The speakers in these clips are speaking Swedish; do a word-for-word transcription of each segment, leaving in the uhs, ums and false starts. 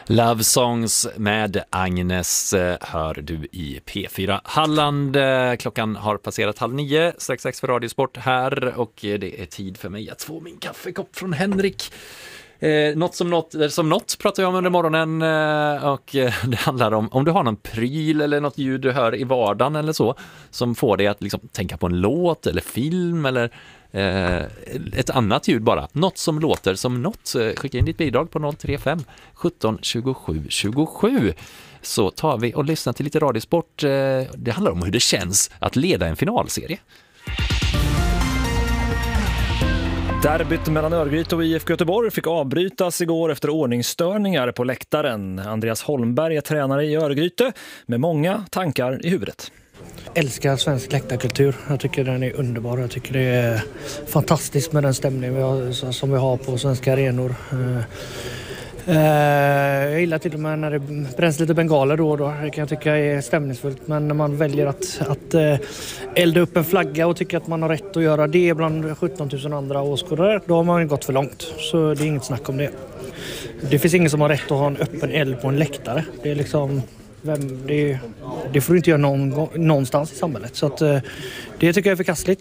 Love Songs med Agnes hör du i P fyra Halland. Klockan har passerat halv nio, strax sex för Radiosport här, och det är tid för mig att få min kaffekopp från Henrik. Eh, något som något, som något pratar jag om under morgonen, eh, och eh, det handlar om om du har någon pryl eller något ljud du hör i vardagen eller så som får dig att liksom tänka på en låt eller film eller eh, ett annat ljud bara. Något som låter som något. Skicka in ditt bidrag på noll tre fem sjutton tjugosju tjugosju, så tar vi och lyssnar till lite Radiosport. Eh, det handlar om hur det känns att leda en finalserie. Derbyt mellan Örgryte och I F K Göteborg fick avbrytas igår efter ordningsstörningar på läktaren. Andreas Holmberg är tränare i Örgryte med många tankar i huvudet. Jag älskar svensk läktarkultur. Jag tycker den är underbar. Jag tycker det är fantastiskt med den stämning vi har, som vi har på svenska arenor. Jag gillar till och med när det bränns lite bengaler då och då. Det kan jag tycka är stämningsfullt. Men när man väljer att, att elda upp en flagga och tycker att man har rätt att göra det bland sjutton tusen andra åskådare, då har man gått för långt. Så det är inget snack om det. Det finns ingen som har rätt att ha en öppen eld på en läktare. Det är liksom... Vem, det, det får du inte göra någon, någonstans i samhället. Så att, det tycker jag är förkastligt.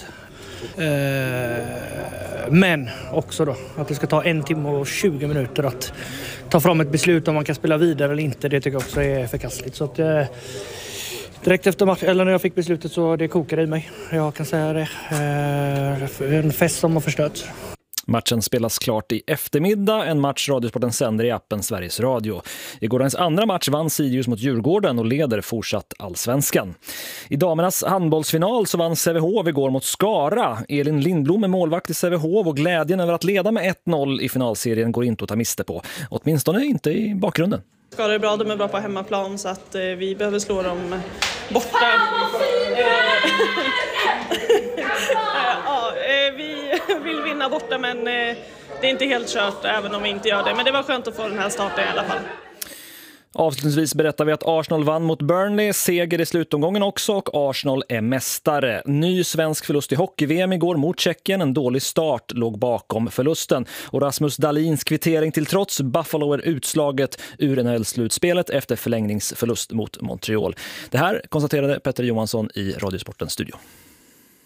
Men också då att det ska ta en timme och tjugo minuter att ta fram ett beslut om man kan spela vidare eller inte. Det tycker jag också är förkastligt. Så att, direkt efter match, eller när jag fick beslutet, så det kokade i mig. Jag kan säga det. En fest som har förstörts. Matchen spelas klart i eftermiddag, en match Radiosporten sänder i appen Sveriges Radio. I gårdagens andra match vann Sirius mot Djurgården och leder fortsatt allsvenskan. I damernas handbollsfinal så vann Sävehof igår mot Skara. Elin Lindblom är målvakt i Sävehof, och glädjen över att leda med ett noll i finalserien går inte att ta miste på. Åtminstone inte i bakgrunden. Skara är bra, de är bra på hemmaplan, så att eh, vi behöver slå dem borta. Ja, vi vill vinna borta, men det är inte helt kört även om vi inte gör det. Men det var skönt att få den här starten i alla fall. Avslutningsvis berättar vi att Arsenal vann mot Burnley, seger i slutomgången också, och Arsenal är mästare. Ny svensk förlust i hockey-V M igår mot Tjeckien, en dålig start låg bakom förlusten. Och Rasmus Dahlins kvittering till trots, Buffalo är utslaget ur N H L-slutspelet efter förlängningsförlust mot Montreal. Det här konstaterade Petter Johansson i Radiosportens studio.